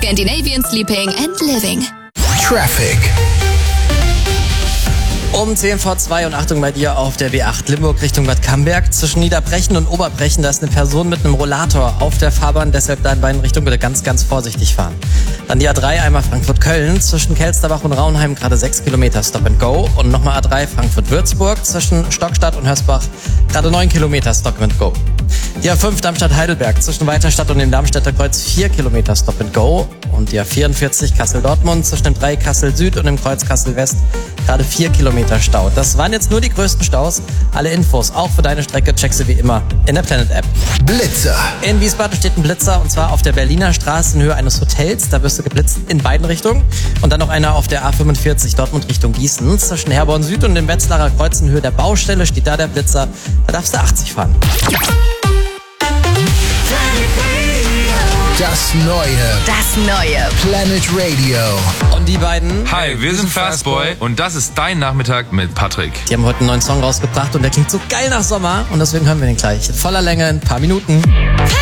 Scandinavian Sleeping and Living. Traffic. Um 10:02 und Achtung bei dir auf der B8 Limburg Richtung Bad Camberg. Zwischen Niederbrechen und Oberbrechen, da ist eine Person mit einem Rollator auf der Fahrbahn, deshalb da in beiden Richtungen bitte ganz, ganz vorsichtig fahren. Dann die A3 einmal Frankfurt-Köln, zwischen Kelsterbach und Raunheim gerade 6 Kilometer Stop and Go. Und nochmal A3 Frankfurt-Würzburg, zwischen Stockstadt und Hösbach gerade 9 Kilometer Stop and Go. Die A5 Darmstadt-Heidelberg, zwischen Weiterstadt und dem Darmstädter Kreuz 4 Kilometer Stop and Go. Und die A44 Kassel-Dortmund, zwischen dem 3 Kassel-Süd und dem Kreuz Kassel-West gerade 4 Kilometer Stau. Das waren jetzt nur die größten Staus. Alle Infos, auch für deine Strecke, checkst du wie immer in der Planet-App. Blitzer. In Wiesbaden steht ein Blitzer, und zwar auf der Berliner Straße in Höhe eines Hotels. Da wirst du geblitzt in beiden Richtungen. Und dann noch einer auf der A45 Dortmund Richtung Gießen. Zwischen Herborn Süd und dem Wetzlarer Kreuz in Höhe der Baustelle steht da der Blitzer. Da darfst du 80 fahren. Das neue Planet Radio. Und die beiden, Hi, wir sind Fastboy und das ist dein Nachmittag mit Patrick. die haben heute einen neuen Song rausgebracht und der klingt so geil nach Sommer. Und deswegen hören wir den gleich in voller Länge in ein paar Minuten.